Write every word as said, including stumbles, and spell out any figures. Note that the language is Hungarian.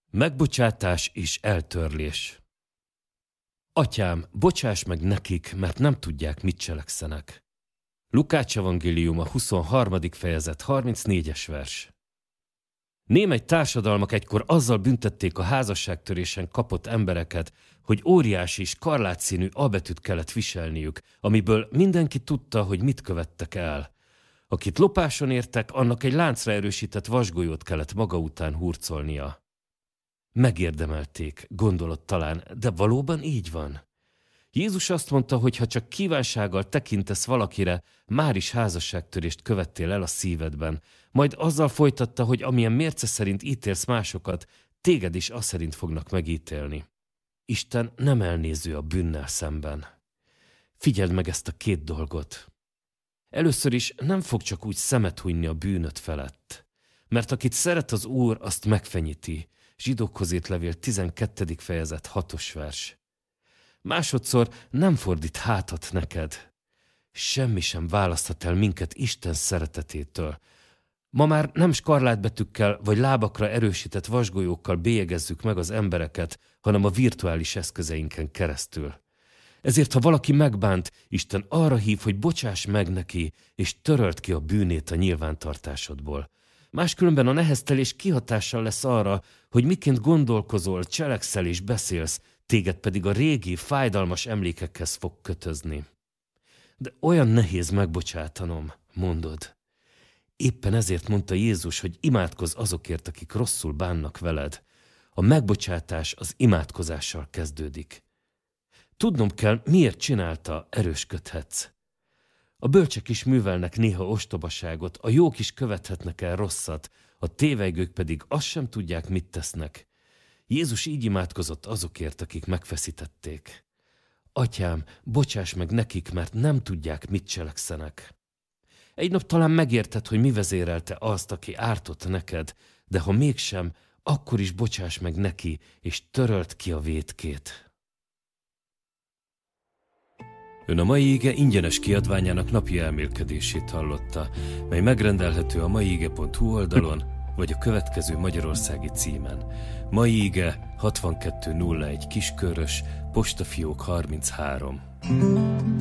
Megbocsátás és eltörlés. Atyám, bocsáss meg nekik, mert nem tudják, mit cselekszenek. Lukács evangéliuma huszonharmadik fejezet harmincnégyes vers. Némely társadalmak egykor azzal büntették a házasságtörésen kapott embereket, hogy óriási skarlátszínű albetűt kellett viselniük, amiből mindenki tudta, hogy mit követtek el. Akit lopáson értek, annak egy láncra erősített vasgolyót kellett maga után hurcolnia. Megérdemelték, gondolott talán, de valóban így van. Jézus azt mondta, hogy ha csak kívánsággal tekintesz valakire, már is házasságtörést követtél el a szívedben. Majd azzal folytatta, hogy amilyen mérce szerint ítélsz másokat, téged is az szerint fognak megítélni. Isten nem elnéző a bűnnel szemben. Figyeld meg ezt a két dolgot. Először is nem fog csak úgy szemet hunyni a bűnöd felett. Mert akit szeret az Úr, azt megfenyíti. Zsidókhoz írt levél tizenkettedik fejezet hatos vers. Másodszor nem fordít hátat neked. Semmi sem választhat el minket Isten szeretetétől. Ma már nem skarlátbetűkkel vagy lábakra erősített vasgolyókkal bélyegezzük meg az embereket, hanem a virtuális eszközeinken keresztül. Ezért, ha valaki megbánt, Isten arra hív, hogy bocsáss meg neki, és töröld ki a bűnét a nyilvántartásodból. Máskülönben a neheztelés kihatással lesz arra, hogy miként gondolkozol, cselekszel és beszélsz, téged pedig a régi, fájdalmas emlékekhez fog kötözni. De olyan nehéz megbocsátanom, mondod. Éppen ezért mondta Jézus, hogy imádkozz azokért, akik rosszul bánnak veled. A megbocsátás az imádkozással kezdődik. Tudnom kell, miért csinálta, erősködhetsz. A bölcsek is művelnek néha ostobaságot, a jók is követhetnek el rosszat, a tévegők pedig azt sem tudják, mit tesznek. Jézus így imádkozott azokért, akik megfeszítették. Atyám, bocsáss meg nekik, mert nem tudják, mit cselekszenek. Egy nap talán megérted, hogy mi vezérelte azt, aki ártott neked, de ha mégsem, akkor is bocsáss meg neki, és töröld ki a vétkét. Ön a mai ige ingyenes kiadványának napi elmélkedését hallotta, mely megrendelhető a maiige pont hu oldalon, vagy a következő magyarországi címen. Mai ige hatvankettő nulla egy Kiskörös, postafiók harminchárom.